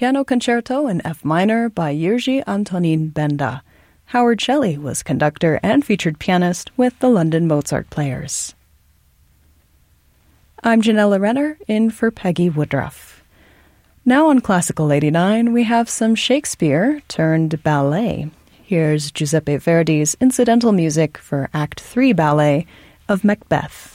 Piano Concerto in F minor by Jiří Antonín Benda. Howard Shelley was conductor and featured pianist with the London Mozart Players. I'm Janella Renner, in for Peggy Woodruff. Now on Classical 89, we have some Shakespeare turned ballet. Here's Giuseppe Verdi's incidental music for Act 3 ballet of Macbeth.